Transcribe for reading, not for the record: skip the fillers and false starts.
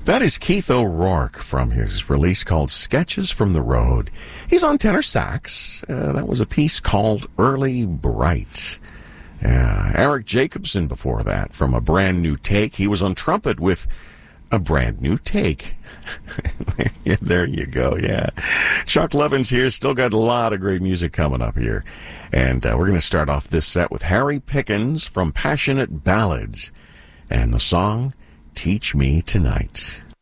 That is Keith O'Rourke from his release called Sketches from the Road. He's on tenor sax. That was a piece called Early Bright. Eric Jacobson before that from A Brand New Take. He was on trumpet with A Brand New Take. There you go, yeah. Chuck Levin's here. Still got a lot of great music coming up here. And we're going to start off this set with Harry Pickens from Passionate Ballads and the song Teach Me Tonight.